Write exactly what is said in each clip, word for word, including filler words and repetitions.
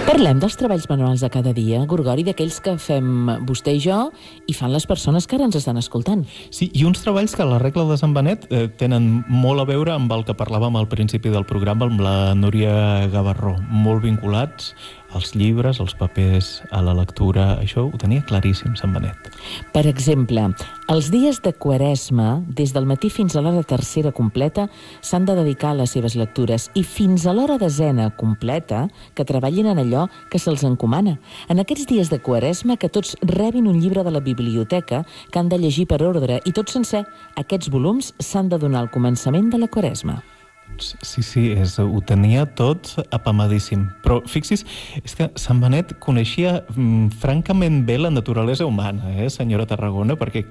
Parlem dels treballs manuals de cada dia, Gorgori, d'aquells que fem vostè i jo i fan les persones que ara ens estan escoltant. Sí, i uns treballs que a la regla de Sant Benet eh, tenen molt a veure amb el que parlàvem al principi del programa amb la Núria Gavarró, molt vinculats als llibres, als papers, a la lectura. Això ho tenia claríssim Sant Benet. Per exemple, els dies de Quaresma, des del matí fins a l'hora tercera completa, s'han de dedicar a les seves lectures i fins a l'hora desena completa que treballin en allò que se'ls encomana. En aquests dies de Quaresma, que tots rebin un llibre de la biblioteca que han de llegir per ordre i tot sencer. Aquests volums s'han de donar al començament de la Quaresma. Sí, sí, és, ho tenia tot apamadíssim. Però fixi's, és que Sant Benet coneixia mm, francament bé la naturalesa humana, eh, senyora Tarragona, perquè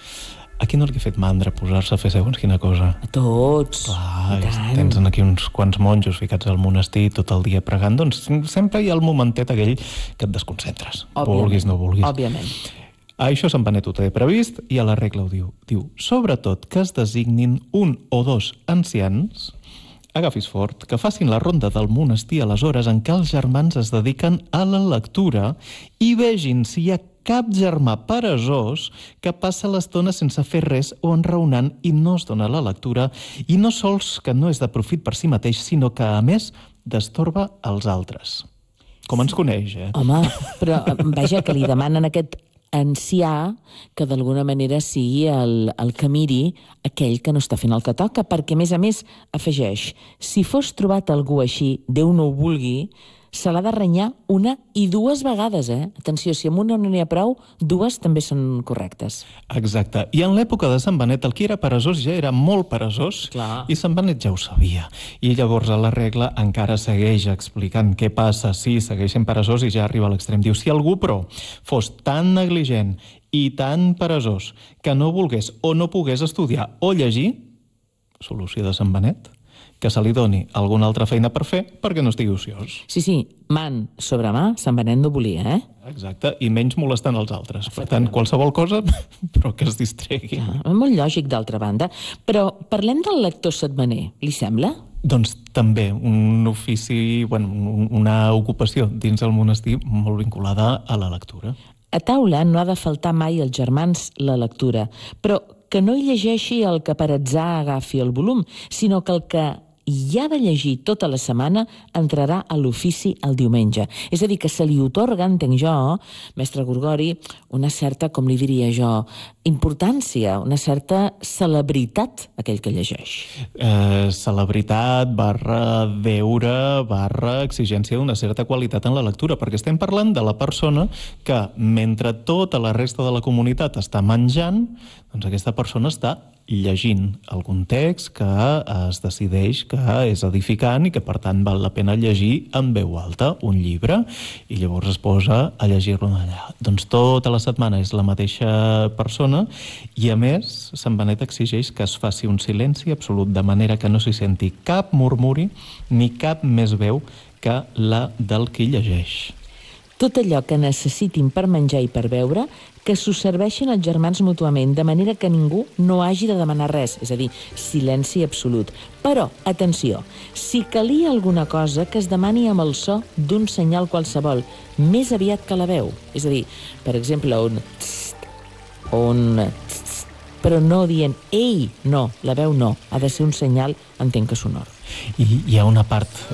a qui no li ha fet mandra posar-se a fer segons quina cosa? A tots. Clar, tens aquí uns quants monjos ficats al monestir tot el dia pregant, doncs sempre hi ha el momentet aquell que et desconcentres. Òbviament, vulguis, no vulguis. Òbviament. Això Sant Benet ho té previst i a la regla ho diu. Diu, sobretot que es designin un o dos ancians, agafis fort, que facin la ronda del monestir a les hores en què els germans es dediquen a la lectura i vegin si hi ha cap germà peresós que passa l'estona sense fer res o enraonant i no es dona la lectura, i no sols que no és de profit per si mateix, sinó que, a més, destorba els altres. Com ens coneix, eh? Home, però vaja, que li demanen aquest ancià que d'alguna manera sigui el, el que miri aquell que no està fent el que toca, perquè, a més a més, afegeix, si fos trobat algú així, Déu no ho vulgui, se l'ha de renyar una i dues vegades, eh? Atenció, si amb una no n'hi ha prou, dues també són correctes. Exacte. I en l'època de Sant Benet, el qui era peresós ja era molt peresós. Clar. I Sant Benet ja ho sabia. I llavors a la regla encara segueix explicant què passa si segueixen peresós i ja arriba a l'extrem. Diu, si algú, però, fos tan negligent i tan peresós que no volgués o no pogués estudiar o llegir, solució de Sant Benet, que se li doni alguna altra feina per fer perquè no estigui ociós. Sí, sí, man sobre mà, Sant Benet no volia, eh? Exacte, i menys molestant els altres. Per tant, qualsevol cosa, però que es distregui. Ja, molt lògic, d'altra banda. Però parlem del lector setmaner, li sembla? Doncs també un ofici, bueno, una ocupació dins el monestir molt vinculada a la lectura. A taula no ha de faltar mai als germans la lectura, però que no hi llegeixi el que per atzar agafi el volum, sinó que el que hi ha de llegir tota la setmana entrarà a l'ofici el diumenge. És a dir, que se li otorga, entenc jo, mestre Gorgori, una certa, com li diria jo, importància, una certa celebritat aquell que llegeix. Eh, celebritat barra deure barra exigència d'una certa qualitat en la lectura, perquè estem parlant de la persona que, mentre tota la resta de la comunitat està menjant, doncs aquesta persona està llegint algun text que es decideix que és edificant i que per tant val la pena llegir en veu alta un llibre i llavors es posa a llegir-lo allà. Doncs tota la setmana és la mateixa persona i a més Sant Benet exigeix que es faci un silenci absolut de manera que no s'hi senti cap murmuri ni cap més veu que la del qui llegeix. Tot allò que necessitin per menjar i per beure, que s'ho serveixin els germans mútuament, de manera que ningú no hagi de demanar res, és a dir, silenci absolut. Però, atenció, si calia alguna cosa, que es demani amb el so d'un senyal qualsevol, més aviat que la veu. És a dir, per exemple, un tst, un tst, però no dient ei, no, la veu no, ha de ser un senyal, entenc que sonor. I hi ha una part